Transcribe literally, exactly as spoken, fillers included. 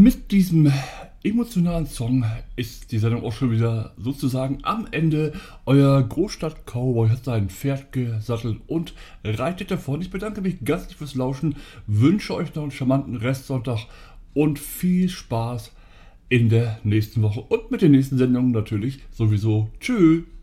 mit diesem emotionalen Song ist die Sendung auch schon wieder sozusagen am Ende. Euer Großstadt-Cowboy hat sein Pferd gesattelt und reitet davon. Ich bedanke mich ganz herzlich fürs Lauschen, wünsche euch noch einen charmanten Restsonntag und viel Spaß in der nächsten Woche und mit den nächsten Sendungen natürlich sowieso. Tschüss!